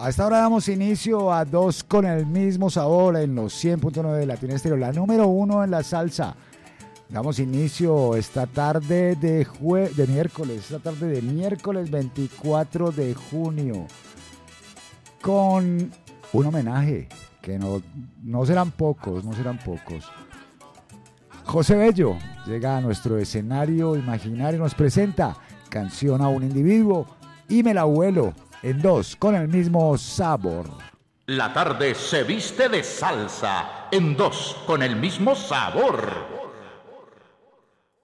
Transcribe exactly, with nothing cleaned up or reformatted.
A esta hora damos inicio a dos con el mismo sabor en los cien punto nueve de Latina Estéreo, la número uno en la salsa. Damos inicio esta tarde de, jue- de miércoles, esta tarde de miércoles veinticuatro de junio, con un homenaje que no, no serán pocos, no serán pocos. José Bello llega a nuestro escenario imaginario y nos presenta Canción a un individuo y Me la vuelo en dos con el mismo sabor. La tarde se viste de salsa en dos con el mismo sabor.